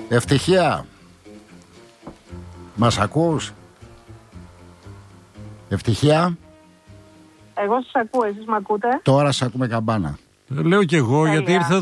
Ευτυχία. Μας ακούς? Ευτυχία. Εγώ σας ακούω, εσείς με ακούτε? Τώρα σας ακούμε καμπάνα. Λέω κι εγώ, γιατί ήρθα